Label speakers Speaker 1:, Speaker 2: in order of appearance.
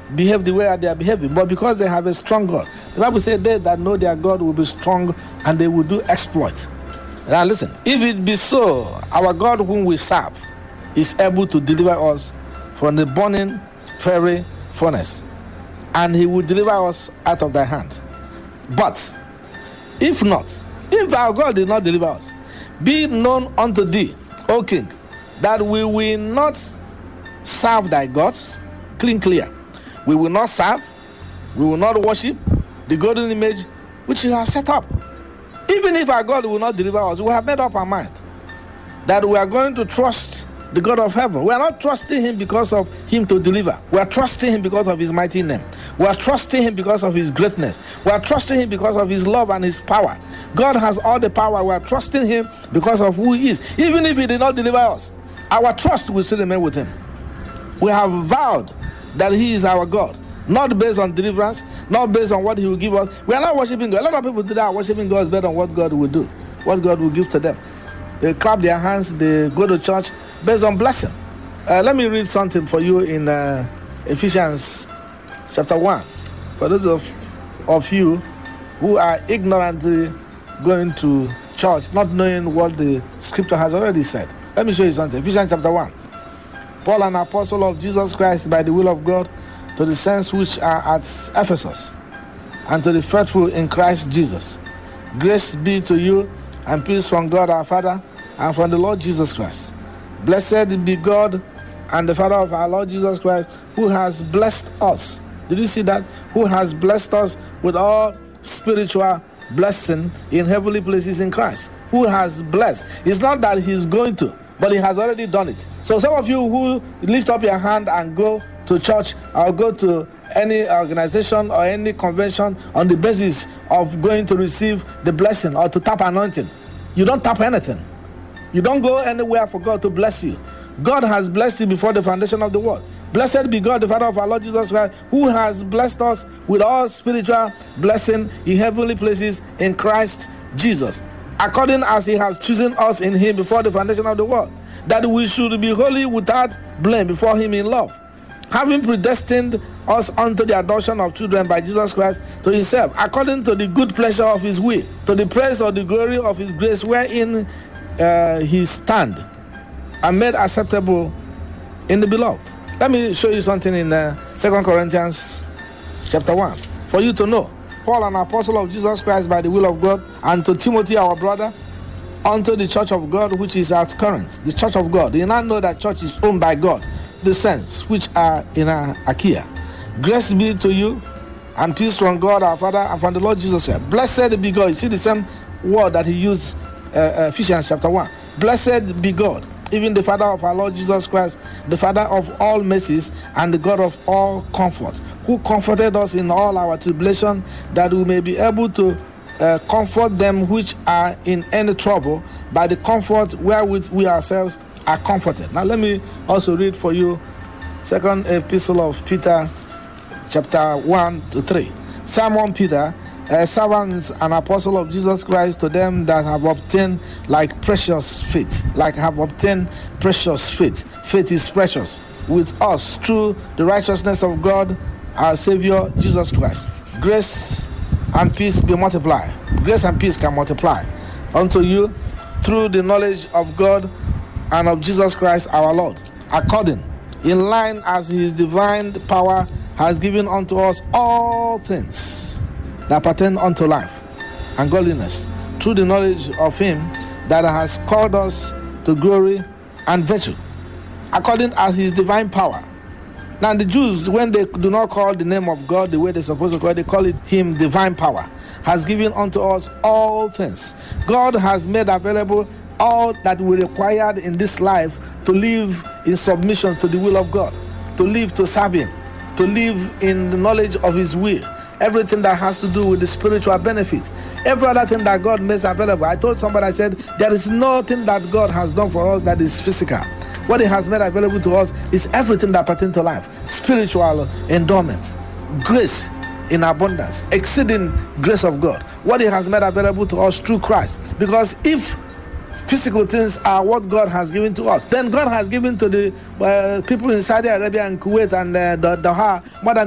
Speaker 1: behave the way they are behaving, but because they have a strong God. The Bible says they that know their God will be strong and they will do exploits. Now listen, if it be so, our God whom we serve is able to deliver us from the burning fiery furnace, and he will deliver us out of thy hand. But if not, if our God did not deliver us, be it known unto thee, O king, that we will not serve thy gods. Clear. We will not serve, we will not worship the golden image which you have set up. Even if our God will not deliver us, we have made up our mind that we are going to trust the God of heaven. We are not trusting him because of him to deliver. We are trusting him because of his mighty name. We are trusting him because of his greatness. We are trusting him because of his love and his power. God has all the power. We are trusting him because of who he is. Even if he did not deliver us, our trust will still remain with him. We have vowed that he is our God, not based on deliverance, not based on what he will give us. We are not worshiping God. A lot of people today are worshiping God based on what God will do, what God will give to them. They clap their hands, they go to church based on blessing. Let me read something for you in Ephesians chapter 1. For those of you who are ignorantly going to church, not knowing what the scripture has already said. Let me show you something. Ephesians chapter 1. Paul, an apostle of Jesus Christ by the will of God, to the saints which are at Ephesus, and to the faithful in Christ Jesus. Grace be to you and peace from God our Father and from the Lord Jesus Christ. Blessed be God and the Father of our Lord Jesus Christ, who has blessed us. Did you see that? Who has blessed us with all spiritual blessing in heavenly places in Christ. Who has blessed. It's not that he's going to, but he has already done it. So some of you who lift up your hand and go to church or go to any organization or any convention on the basis of going to receive the blessing or to tap anointing, you don't tap anything. You don't go anywhere for God to bless you. God has blessed you before the foundation of the world. Blessed be God, the Father of our Lord Jesus Christ, who has blessed us with all spiritual blessing in heavenly places in Christ Jesus, according as he has chosen us in him before the foundation of the world, that we should be holy without blame before him in love, having predestined us unto the adoption of children by Jesus Christ to himself, according to the good pleasure of his will, to the praise of the glory of his grace, wherein he stand and made acceptable in the beloved. Let me show you something in 2 Corinthians chapter 1 for you to know. Paul, an apostle of Jesus Christ by the will of God, and to Timothy our brother, unto the church of God which is at Corinth, the church of God. You now know that church is owned by God, the saints which are in Achaia. Grace be to you and peace from God our Father and from the Lord Jesus Christ. Blessed be God. You see the same word that he used Ephesians chapter 1. Blessed be God, even the Father of our Lord Jesus Christ, the Father of all mercies and the God of all comfort, who comforted us in all our tribulation, that we may be able to comfort them which are in any trouble by the comfort wherewith we ourselves are comforted. Now let me also read for you second epistle of Peter chapter 1 to 3. Simon Peter, a servant and apostle of Jesus Christ, to them that have obtained precious faith. Faith is precious with us through the righteousness of God our Savior Jesus Christ. Grace and peace be multiplied. Grace and peace can multiply unto you through the knowledge of God and of Jesus Christ our Lord, according in line as his divine power has given unto us all things that pertain unto life and godliness, through the knowledge of him that has called us to glory and virtue, according as his divine power. Now the Jews, when they do not call the name of God the way they're supposed to call it, they call it him divine power, has given unto us all things. God has made available all that we required in this life to live in submission to the will of God, to live to serve him, to live in the knowledge of his will. Everything that has to do with the spiritual benefit, every other thing that God makes available. I told somebody, I said, there is nothing that God has done for us that is physical. What he has made available to us is everything that pertains to life, spiritual endowment, grace in abundance, exceeding grace of God. What he has made available to us through Christ. Because if physical things are what God has given to us, then God has given to the people in Saudi Arabia and Kuwait and Doha more than